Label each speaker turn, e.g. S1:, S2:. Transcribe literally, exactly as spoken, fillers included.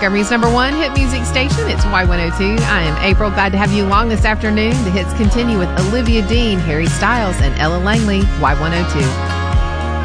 S1: Montgomery's number one hit music station. It's Y one oh two. I am April. Glad to have you along this afternoon. The hits continue with Olivia Dean, Harry Styles, and Ella Langley. Y one oh two.